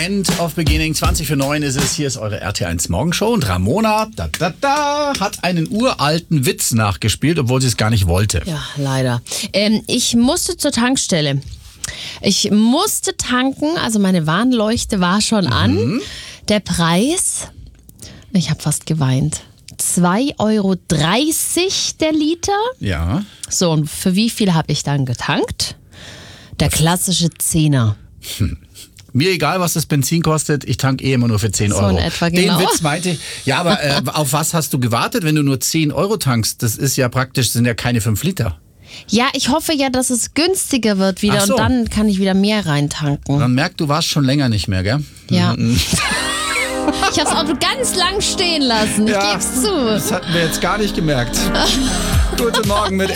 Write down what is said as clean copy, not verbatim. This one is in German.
End of Beginning, 20:09 ist es. Hier ist eure RT1 Morgenshow und Ramona hat einen uralten Witz nachgespielt, obwohl sie es gar nicht wollte. Ja, leider. Ich musste zur Tankstelle. Ich musste tanken, also meine Warnleuchte war schon an. Der Preis, ich habe fast geweint. 2,30 Euro der Liter. Ja. So, und für wie viel habe ich dann getankt? Der klassische Zehner. Mir egal, was das Benzin kostet, ich tank immer nur für 10 So Euro. in etwa, genau. Den Witz meinte ich. Ja, aber auf was hast du gewartet, wenn du nur 10 Euro tankst? Das ist ja praktisch, sind ja keine 5 Liter. Ja, ich hoffe ja, dass es günstiger wird wieder Ach so. und dann kann ich wieder mehr reintanken. Man merkt, du warst schon länger nicht mehr, gell? Ja. Ich habe das Auto ganz lang stehen lassen, ich geb's zu. Das hatten wir jetzt gar nicht gemerkt. Guten Morgen mit